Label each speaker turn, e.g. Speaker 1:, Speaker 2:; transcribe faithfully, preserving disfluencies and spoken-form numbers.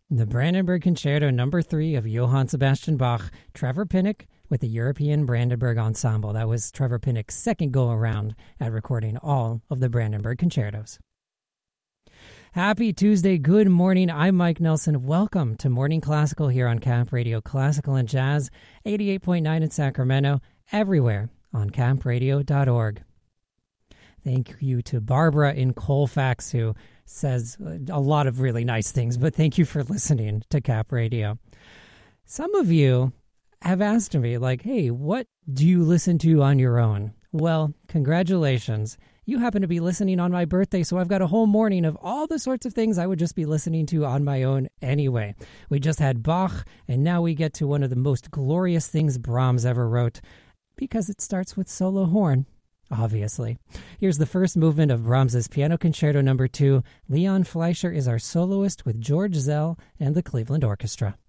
Speaker 1: The Brandenburg Concerto number three of Johann Sebastian Bach, Trevor Pinnock with the European Brandenburg Ensemble. That was Trevor Pinnock's second go-around at recording all of the Brandenburg Concertos. Happy Tuesday. Good morning. I'm Mike Nelson. Welcome to Morning Classical here on Camp Radio Classical and Jazz, eighty-eight point nine in Sacramento, everywhere on camp radio dot org. Thank you to Barbara in Colfax, who says a lot of really nice things, but thank you for listening to Cap Radio. Some of you have asked me, like, hey, what do you listen to on your own? Well, congratulations. You happen to be listening on my birthday, so I've got a whole morning of all the sorts of things I would just be listening to on my own anyway. We just had Bach, and now we get to one of the most glorious things Brahms ever wrote, because it starts with solo horn, obviously. Here's the first movement of Brahms's Piano Concerto number two. Leon Fleischer is our soloist with George Zell and the Cleveland Orchestra.